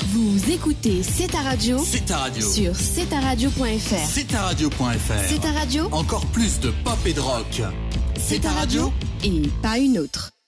Vous écoutez C'est ta radio. C'est ta radio. Sur cetaradio.fr. C'est ta radio.fr. C'est ta radio. Encore plus de pop et de rock. C'est ta radio et pas une autre.